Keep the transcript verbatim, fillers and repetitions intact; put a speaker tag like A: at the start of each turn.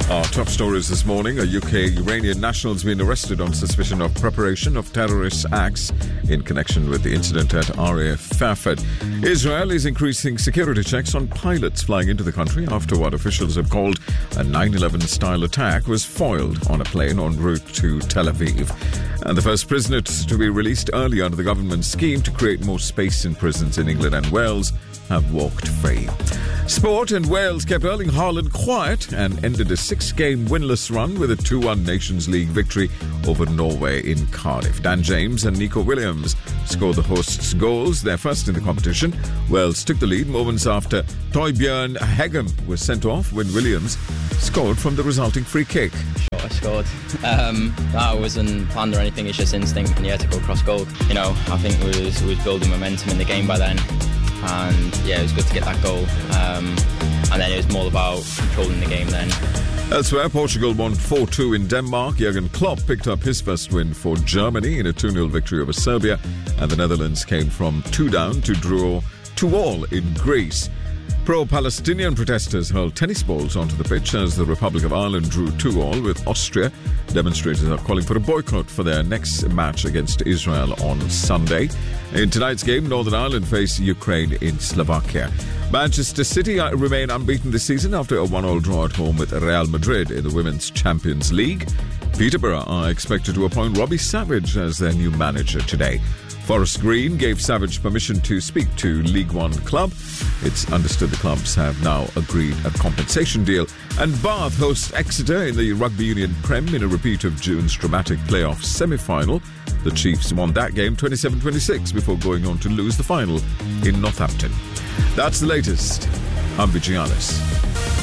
A: Our top stories this morning. A U K Iranian national has been arrested on suspicion of preparation of terrorist acts in connection with the incident at R A F Fairford. Israel is increasing security checks on pilots flying into the country after what officials have called a nine eleven style attack was foiled on a plane en route to Tel Aviv. And the first prisoners to be released early under the government's scheme to create more space in prisons in England and Wales have walked free. Sport, and Wales kept Erling Haaland quiet and ended a six-game winless run with a two one Nations League victory over Norway in Cardiff. Dan James and Nico Williams scored the hosts' goals, their first in the competition. Wales took the lead moments after Torbjørn Hegem was sent off when Williams scored from the resulting free kick.
B: I scored. Um, that wasn't planned or anything, it's just instinct and yeah, to go across goal. You know, I think we was, we was building momentum in the game by then. And yeah, it was good to get that goal. Um, and then it was more about controlling the game then.
A: Elsewhere, Portugal won four two in Denmark. Jurgen Klopp picked up his first win for Germany in a two nil victory over Serbia. And the Netherlands came from two down to draw two all in Greece. Pro-Palestinian protesters hurled tennis balls onto the pitch as the Republic of Ireland drew two all with Austria. Demonstrators are calling for a boycott for their next match against Israel on Sunday. In tonight's game, Northern Ireland face Ukraine in Slovakia. Manchester City remain unbeaten this season after a one all draw at home with Real Madrid in the Women's Champions League. Peterborough are expected to appoint Robbie Savage as their new manager today. Forest Green gave Savage permission to speak to League One club. It's understood the clubs have now agreed a compensation deal. And Bath hosts Exeter in the Rugby Union Prem in a repeat of June's dramatic playoff semi-final. The Chiefs won that game twenty-seven twenty-six before going on to lose the final in Northampton. That's the latest. I'm Vijay Alice.